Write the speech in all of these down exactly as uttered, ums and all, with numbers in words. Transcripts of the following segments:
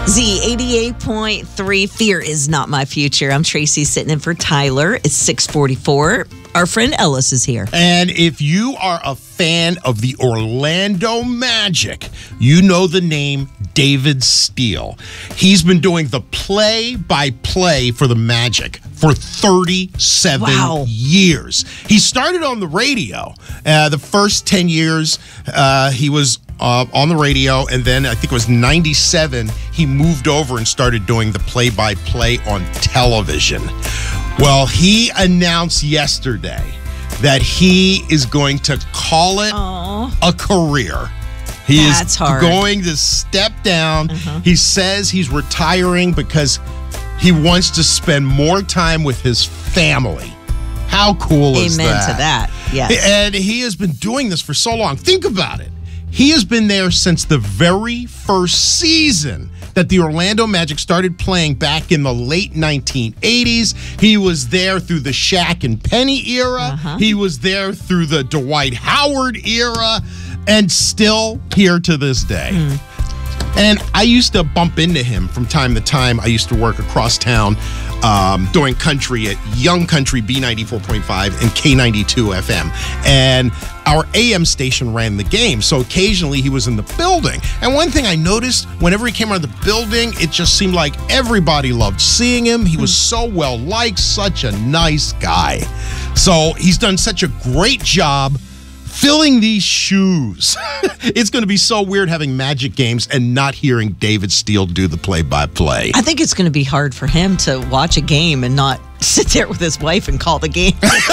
Z eighty-eight point three, Fear is Not My Future. I'm Tracy sitting in for Tyler. It's six forty-four. Our friend Ellis is here. And if you are a fan of the Orlando Magic, you know the name David Steele. He's been doing the play-by-play for the Magic for thirty-seven Wow. years. He started on the radio. Uh, the first ten years, uh, he was uh, on the radio, and then I think it was ninety-seven, he moved over and started doing the play-by-play on television. Well, he announced yesterday that he is going to call it Aww. a career. He That's is hard. going to step down. Uh-huh. He says he's retiring because he wants to spend more time with his family. How cool is Amen that? to that. Yes. And he has been doing this for so long. Think about it. He has been there since the very first season that the Orlando Magic started playing back in the late nineteen eighties. He was there through the Shaq and Penny era. Uh-huh. He was there through the Dwight Howard era, and still here to this day. Mm. And I used to bump into him from time to time. I used to work across town um, doing country at Young Country B ninety-four point five and K ninety-two F M. And our A M station ran the game, so occasionally he was in the building. And one thing I noticed, whenever he came out of the building, it just seemed like everybody loved seeing him. He was so well-liked, such a nice guy. So he's done such a great job filling these shoes. It's going to be so weird having Magic games and not hearing David Steele do the play-by-play. I think it's going to be hard for him to watch a game and not sit there with his wife and call the game.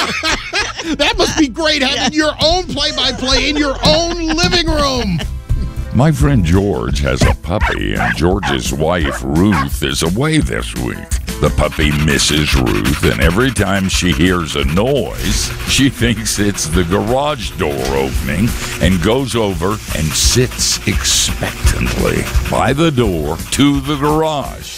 That must be great, having your own play-by-play in your own living room. My friend George has a puppy, and George's wife, Ruth, is away this week. The puppy misses Ruth, and every time she hears a noise, she thinks it's the garage door opening and goes over and sits expectantly by the door to the garage.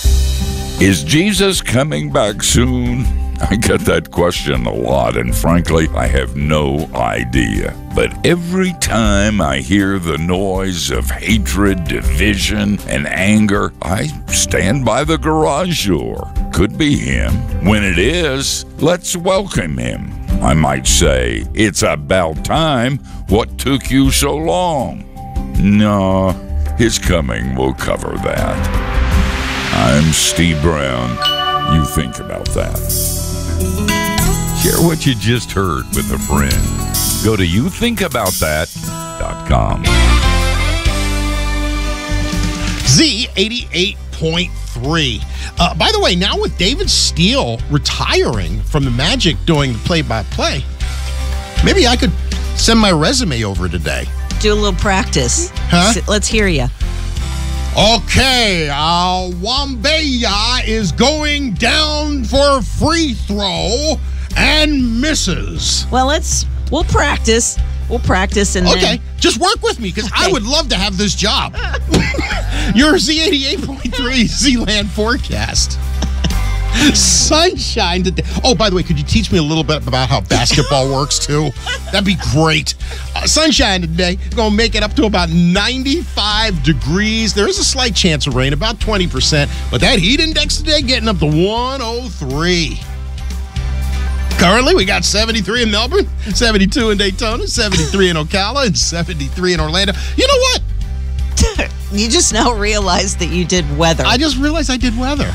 Is Jesus coming back soon? I get that question a lot, and frankly, I have no idea. But every time I hear the noise of hatred, division, and anger, I stand by the garage door. Could be him. When it is, let's welcome him. I might say, it's about time. What took you so long? No, his coming will cover that. I'm Steve Brown. You think about that. Share what you just heard with a friend. Go to you think about that dot com. Z eighty-eight point three. Uh, by the way, now with David Steele retiring from the Magic doing the play-by-play, maybe I could send my resume over today. Do a little practice. Huh? S- Let's hear you. Okay, uh, Wambeya is going down for a free throw and misses. Well, let's, we'll practice. We'll practice and Okay, then. just work with me because I Okay. would love to have this job. Your Z eighty-eight point three Z-Land forecast. Sunshine today. Oh, by the way, could you teach me a little bit about how basketball works, too? That'd be great. Uh, sunshine today. Going to make it up to about ninety-five degrees. There is a slight chance of rain, about twenty percent. But that heat index today getting up to one oh three. Currently, we got seventy-three in Melbourne, seventy-two in Daytona, seventy-three in Ocala, and seventy-three in Orlando. You know what? You just now realized that you did weather. I just realized I did weather.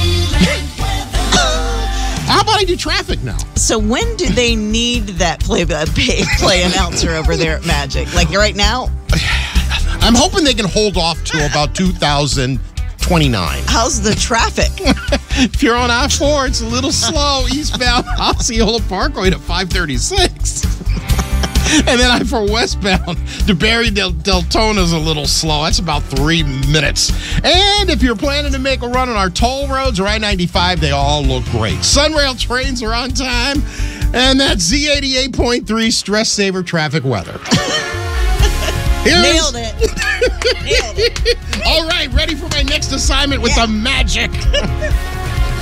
How about I do traffic now? So when do they need that play-by-play play announcer over there at Magic? Like right now? I'm hoping they can hold off to about two thousand twenty-nine. How's the traffic? If you're on I four, it's a little slow eastbound Osceola Parkway to five thirty-six. And then I four westbound to Barry Del Deltona's a little slow. That's about three minutes. And if you're planning to make a run on our toll roads or I ninety-five, they all look great. Sunrail trains are on time. And that's Z eighty-eight point three Stress Saver traffic weather. Here's, Nailed it. Nailed it. All right, ready for my next assignment with Yeah. the Magic.